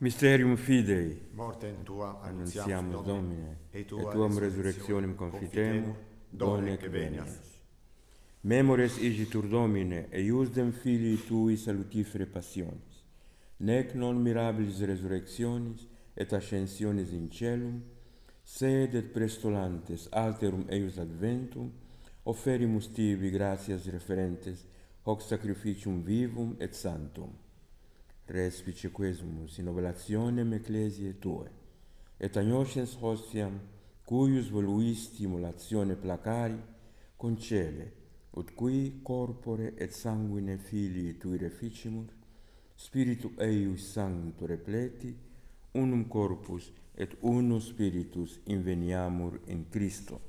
Mysterium Fidei, Mortem tua annunziamus Domine, et tuam resurrectionem confitemur, donec venias. Memores igitur Domine, eiusdem Filii Tui salutifere passionis, nec non mirabilis resurrectionis et ascensionis in celum, sed et prestolantes alterum eius adventum, offerimus tibi gratias referentes hoc sacrificium vivum et sanctum. Respice quesumus in oblationem ecclesiae Tue, et agnoscens hostiam, cuius voluisti immolatione placari, concele, ut qui corpore et sanguine Filii Tui reficimur, Spiritu eius sancto repleti, unum corpus et unus spiritus inveniamur in Christo.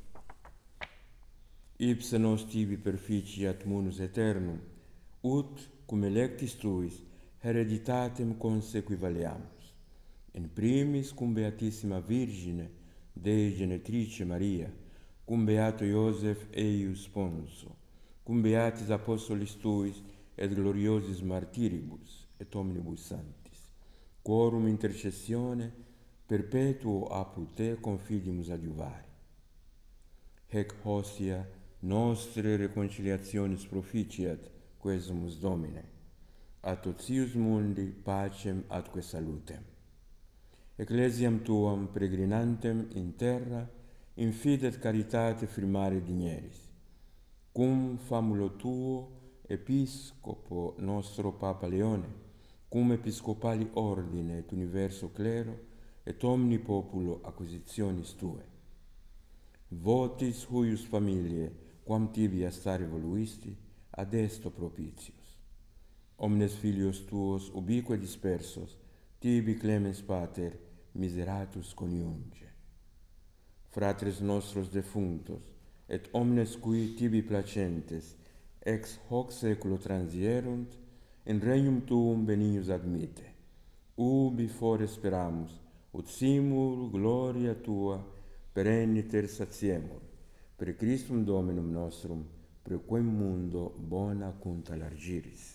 Ipse nos tibi perficiat munus aeternum, ut, cum electis Tuis, hereditatem consequivaleamus. In primis cum Beatissima Virgine, Dei Genetrice Maria, cum Beato Iosef eius sponso, cum Beatis Apostolis Tuis et gloriosis martiribus et omnibus sanctis, quorum intercessione perpetuo apud Te confidimus adiuvare. Hec hostia nostre reconciliationis proficiat quesumus Domine, a totius mundi pacem atque salutem. Ecclesiam Tuam peregrinantem in terra infidet caritate firmare digneris, cum famulo Tuo Episcopo nostro Papa Leone, cum episcopali ordine et universo clero et omni populo acquisitionis Tue. Votis huius familiae, quam tibi astare voluisti, ad esto propitius. Omnes filios Tuos ubique dispersos, tibi clemens Pater, miseratus coniunge. Fratres nostros defunctos, et omnes qui tibi placentes, ex hoc saeculo transierunt, in regnum Tuum benignus admite. Ubi fore speramus, ut simul gloria Tua perenniter satiemur, per Christum Dominum nostrum, per quem mundo bona cunta largiris.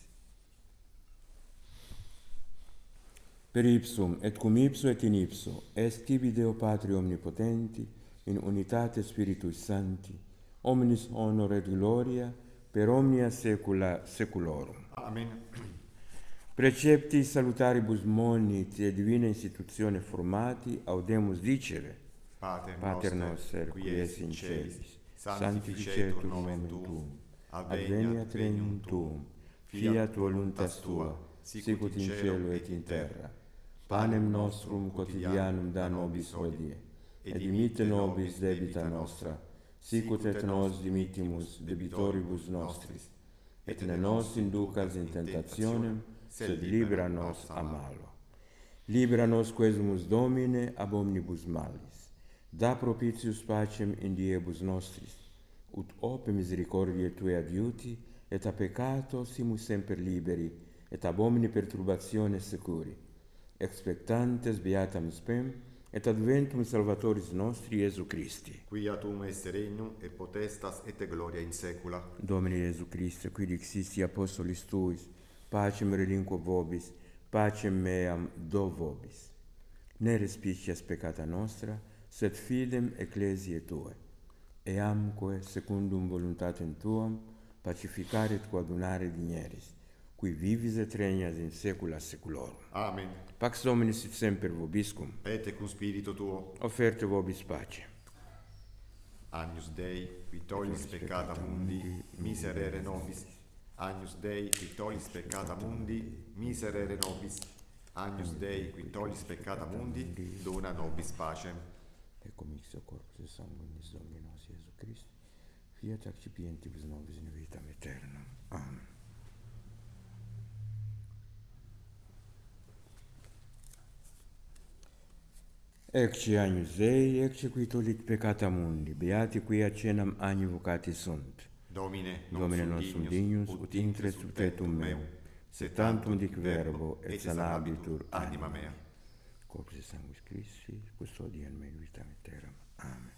Per ipsum et cum ipso et in ipso est tibi Deo Patri omnipotenti, in unitate Spiritui Sancti, omnis honor et gloria per omnia saecula saeculorum. Amen. Precepti salutaribus moniti e divina institutione formati, audemus dicere: Pater noster, qui es in celis, sanctificetur nomen Tuum, adveniat regnum Tuum, fiat voluntas Tua, sicut in cielo et in terra. Panem nostrum quotidianum da nobis hodie, et dimitte nobis debita nostra, sicut et nos dimittimus debitoribus nostris, et ne nos inducas in tentationem, sed libera nos a malo. Libera nos quesumus Domine ab omnibus malis. Da propitius pacem in diebus nostris, ut ope misericordiae Tuae adiuti, et a peccato simus semper liberi, et ab omni perturbatione securi, expectantes beatam spem, et adventum Salvatoris nostri Iesu Christi. Quia Tuum est regnum et potestas et gloria in saecula. Domine Iesu Christe, qui dixisti apostolis Tuis, pacem relinquo vobis, pacem meam do vobis. Ne respicias peccata nostra, sed fidem ecclesiae Tuae. Eamque, secundum voluntatem Tuam, pacificare et coadunare digneris, qui vivis et regnas in saecula saeculorum. Amen. Pax Domini sit semper vobiscum. Et cum spiritu tuo. Offerte vobis pace. Agnus Dei, qui tollis peccata mundi, miserere nobis. Agnus Dei, qui tollis peccata mundi, miserere nobis. Agnus Dei, qui tollis peccata mundi, dona nobis pacem. Ecco mixo corpus et sanguinis Domini nostri Iesu Christi, fiat accipientibus nobis in vitam aeternam. Amen. Ecce agnus Dei, ecce qui tollit peccata mundi, beati qui a cenam agni vocati sunt. Domine nostrum dignus, ut intres subtetum meum, sed tantum dic verbo, et sanabitur anima mea. Corpus et sanguis Christi, custodian me in vitam aeternam. Amen.